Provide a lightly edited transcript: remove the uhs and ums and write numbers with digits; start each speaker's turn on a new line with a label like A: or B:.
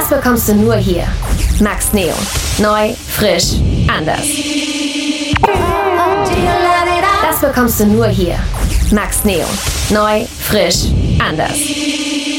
A: Das bekommst du nur hier. Max Neo. Neu, frisch, anders. Das bekommst du nur hier. Max Neo. Neu, frisch, anders.